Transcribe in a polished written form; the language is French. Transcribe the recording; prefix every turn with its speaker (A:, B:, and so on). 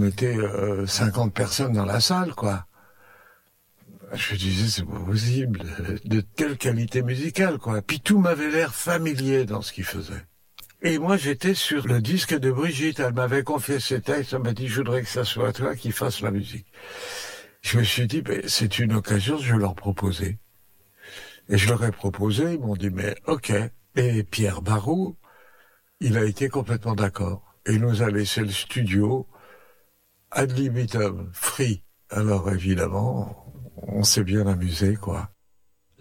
A: on était 50 personnes dans la salle, quoi. Je me disais, c'est pas possible, de telle qualité musicale, quoi. Puis tout m'avait l'air familier dans ce qu'il faisait. Et moi, j'étais sur le disque de Brigitte. Elle m'avait confié ses textes. Elle m'a dit, je voudrais que ça soit toi qui fasses la musique. Je me suis dit, c'est une occasion, je vais leur proposer. Et je leur ai proposé, ils m'ont dit, mais ok. Et Pierre Barou, il a été complètement d'accord. Et il nous a laissé le studio ad libitum, free. Alors évidemment, on s'est bien amusé, quoi.